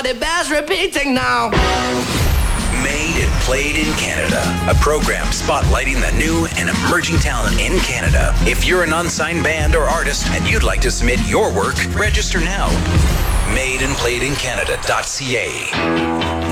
it bears repeating now. Made and Played in Canada, a program spotlighting the new and emerging talent in Canada. If you're an unsigned band or artist and you'd like to submit your work, register now. Madeandplayedincanada.ca